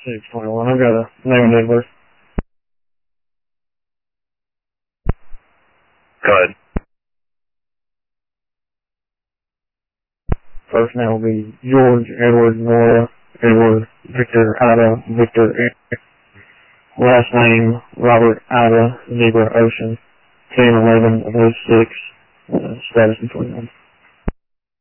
621. I've got a name and number. Go ahead. First name will be George Edward Nora Edward Victor Ida Victor. Last name Robert Ida Zebra Ocean. 1011 of 06. Status in 21.